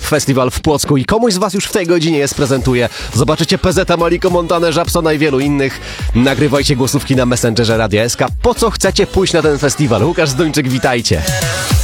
Festiwal w Płocku i komuś z was już w tej godzinie je sprezentuje. Zobaczycie PZ, Maliko, Montanę, Żabsona i wielu innych. Nagrywajcie głosówki na Messengerze Radia SK. Po co chcecie pójść na ten festiwal? Łukasz Zduńczyk, witajcie.